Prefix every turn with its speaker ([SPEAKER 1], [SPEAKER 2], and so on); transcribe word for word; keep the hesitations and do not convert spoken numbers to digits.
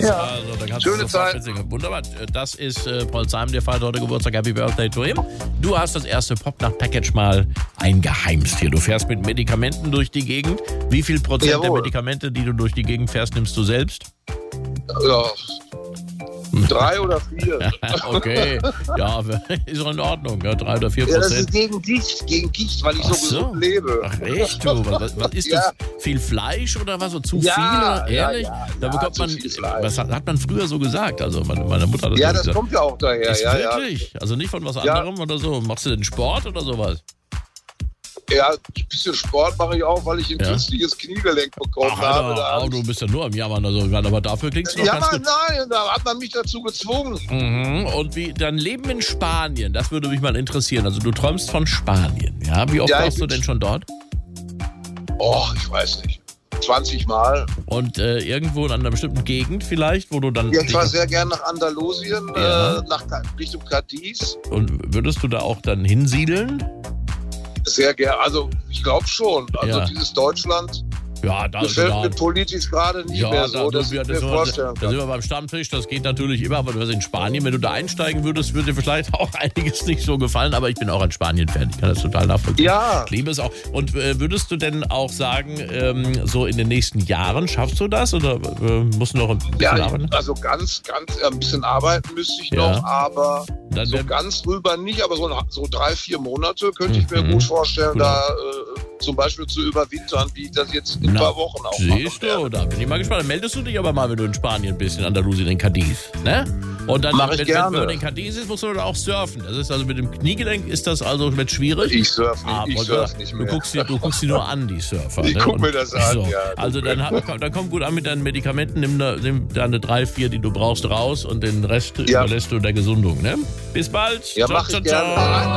[SPEAKER 1] Ja.
[SPEAKER 2] Also, da kannst
[SPEAKER 1] Schöne
[SPEAKER 2] du sofort
[SPEAKER 1] Zeit.
[SPEAKER 2] mitsingen. Wunderbar. Das ist äh, Paul Simon, der feiert heute Geburtstag. Happy Birthday to him. Du hast das erste Popnacht-Package mal eingeheimst hier. Du fährst mit Medikamenten durch die Gegend. Wie viel Prozent
[SPEAKER 1] Jawohl.
[SPEAKER 2] der Medikamente, die du durch die Gegend fährst, nimmst du selbst?
[SPEAKER 1] Ja. Drei oder vier.
[SPEAKER 2] Okay, ja, ist auch in Ordnung. Ja, drei oder vier
[SPEAKER 1] Ja, das
[SPEAKER 2] Prozent.
[SPEAKER 1] ist gegen Gicht, gegen Gicht, weil ich
[SPEAKER 2] Ach
[SPEAKER 1] so
[SPEAKER 2] so.
[SPEAKER 1] gesund lebe.
[SPEAKER 2] Ach echt? Du? Was, was ist
[SPEAKER 1] Ja.
[SPEAKER 2] das? Viel Fleisch oder was? So zu
[SPEAKER 1] Ja,
[SPEAKER 2] viel? Oder?
[SPEAKER 1] ja,
[SPEAKER 2] Ehrlich?
[SPEAKER 1] ja,
[SPEAKER 2] da
[SPEAKER 1] ja,
[SPEAKER 2] bekommt
[SPEAKER 1] zu
[SPEAKER 2] man.
[SPEAKER 1] viel Fleisch.
[SPEAKER 2] Was hat, hat man früher so gesagt? Also meine, meine Mutter hat das
[SPEAKER 1] Ja,
[SPEAKER 2] so
[SPEAKER 1] das
[SPEAKER 2] gesagt.
[SPEAKER 1] kommt ja auch daher.
[SPEAKER 2] Ist
[SPEAKER 1] Ja, ja.
[SPEAKER 2] wirklich? Also nicht von was
[SPEAKER 1] Ja.
[SPEAKER 2] anderem oder so? Machst du denn Sport oder sowas?
[SPEAKER 1] Ja, ein bisschen Sport mache ich auch, weil ich ein
[SPEAKER 2] Ja.
[SPEAKER 1] künstliches Kniegelenk bekommen
[SPEAKER 2] Ach,
[SPEAKER 1] habe.
[SPEAKER 2] Alter,
[SPEAKER 1] Da
[SPEAKER 2] oh,
[SPEAKER 1] hab
[SPEAKER 2] du
[SPEAKER 1] ich-
[SPEAKER 2] bist ja nur am Jammern. Also, aber dafür klingst du doch
[SPEAKER 1] ja,
[SPEAKER 2] ganz
[SPEAKER 1] Mann,
[SPEAKER 2] gut.
[SPEAKER 1] nein, da hat man mich dazu gezwungen.
[SPEAKER 2] Mhm. Und wie dein Leben in Spanien, das würde mich mal interessieren. Also du träumst von Spanien, ja? Wie oft
[SPEAKER 1] Ja, ich
[SPEAKER 2] warst du
[SPEAKER 1] bin-
[SPEAKER 2] denn schon dort?
[SPEAKER 1] Oh, ich weiß nicht. zwanzig Mal.
[SPEAKER 2] Und äh, irgendwo in einer bestimmten Gegend vielleicht, wo du dann...
[SPEAKER 1] Ja, ich
[SPEAKER 2] dich-
[SPEAKER 1] fahre sehr gern nach Andalusien,
[SPEAKER 2] Ja.
[SPEAKER 1] äh, nach Richtung Cadiz.
[SPEAKER 2] Und würdest du da auch dann hinsiedeln?
[SPEAKER 1] Sehr gern. Also, ich glaube schon. Also,
[SPEAKER 2] Ja.
[SPEAKER 1] dieses Deutschland
[SPEAKER 2] Ja, da,
[SPEAKER 1] gefällt
[SPEAKER 2] da,
[SPEAKER 1] mir politisch gerade nicht
[SPEAKER 2] ja,
[SPEAKER 1] mehr
[SPEAKER 2] da,
[SPEAKER 1] so, dass
[SPEAKER 2] da,
[SPEAKER 1] ich
[SPEAKER 2] das
[SPEAKER 1] mir
[SPEAKER 2] sind wir-
[SPEAKER 1] vorstellen
[SPEAKER 2] da sind
[SPEAKER 1] kann.
[SPEAKER 2] wir beim Stammtisch, das geht natürlich immer, aber du bist in Spanien, wenn du da einsteigen würdest, würde dir vielleicht auch einiges nicht so gefallen, aber ich bin auch ein Spanien-Fan, ich kann das total nachvollziehen.
[SPEAKER 1] Ja.
[SPEAKER 2] Ich liebe es auch. Und äh, würdest du denn auch sagen, ähm, so in den nächsten Jahren schaffst du das oder äh, musst du noch ein bisschen
[SPEAKER 1] Ja,
[SPEAKER 2] arbeiten?
[SPEAKER 1] ich- also ganz, ganz, ein bisschen arbeiten müsste ich
[SPEAKER 2] Ja.
[SPEAKER 1] noch, aber
[SPEAKER 2] Dann
[SPEAKER 1] so
[SPEAKER 2] wär-
[SPEAKER 1] ganz rüber nicht, aber so, so drei, vier Monate könnte ich mir
[SPEAKER 2] Mhm.
[SPEAKER 1] gut vorstellen,
[SPEAKER 2] Gut.
[SPEAKER 1] da äh, zum Beispiel zu überwintern, wie ich das jetzt in ein
[SPEAKER 2] Na,
[SPEAKER 1] paar Wochen auch
[SPEAKER 2] Siehst
[SPEAKER 1] mache.
[SPEAKER 2] du, da bin ich mal gespannt. Dann meldest du dich aber mal, wenn du in Spanien bist, in Andalusien, in Cadiz. Ne? Und dann,
[SPEAKER 1] Mach ich
[SPEAKER 2] wenn,
[SPEAKER 1] gerne.
[SPEAKER 2] wenn man in Cadiz ist, musst du da auch surfen. Das ist also mit dem Kniegelenk ist das also mit schwierig.
[SPEAKER 1] Ich surf nicht,
[SPEAKER 2] Ah,
[SPEAKER 1] ich
[SPEAKER 2] wollte
[SPEAKER 1] surf
[SPEAKER 2] sagen,
[SPEAKER 1] nicht
[SPEAKER 2] du
[SPEAKER 1] mehr.
[SPEAKER 2] guckst, die, du guckst die nur an, die Surfer.
[SPEAKER 1] Ich
[SPEAKER 2] ne?
[SPEAKER 1] guck
[SPEAKER 2] Und-
[SPEAKER 1] mir das an,
[SPEAKER 2] so.
[SPEAKER 1] ja.
[SPEAKER 2] Also dann, hat- dann komm gut an mit deinen Medikamenten, nimm, da, nimm deine drei, vier, die du brauchst, raus und den Rest
[SPEAKER 1] Ja.
[SPEAKER 2] überlässt du der Gesundung. Ne? Bis bald.
[SPEAKER 1] Ja,
[SPEAKER 2] Ciao,
[SPEAKER 1] mach ich
[SPEAKER 2] ciao,
[SPEAKER 1] gerne.
[SPEAKER 2] ciao.